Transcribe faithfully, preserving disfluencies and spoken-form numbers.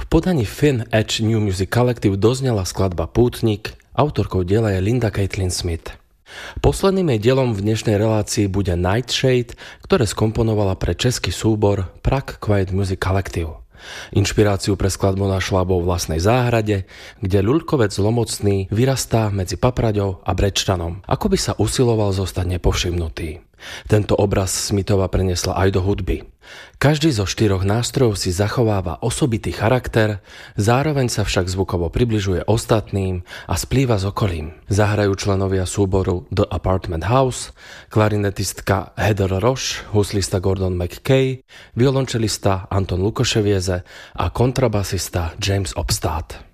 podaní Finn Edge New Music Collective doznela skladba Pútnik, autorkou diela je Linda Caitlin Smith. Posledným jej dielom v dnešnej relácii bude Nightshade, ktoré skomponovala pre český súbor Prague Quiet Music Collective. Inšpiráciu pre skladbu našla vo vlastnej záhrade, kde ľuľkovec zlomocný vyrastá medzi Papraďou a Brečtanom, ako by sa usiloval zostať nepovšimnutý. Tento obraz Smithova preniesla aj do hudby. Každý zo štyroch nástrojov si zachováva osobitý charakter, zároveň sa však zvukovo približuje ostatným a splýva s okolím. Zahrajú členovia súboru The Apartment House, klarinetistka Heather Roche, huslista Gordon McKay, violončelista Anton Lukoševieze a kontrabasista James Obstadt.